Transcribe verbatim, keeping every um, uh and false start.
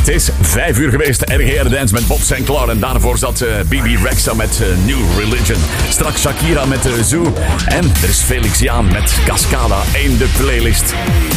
Het is vijf uur geweest. R G R Dance met Bob Sinclair. En daarvoor zat uh, B B Rexa met uh, New Religion. Straks Shakira met uh, Zoo. En er is Felix Jaan met Cascada in de playlist.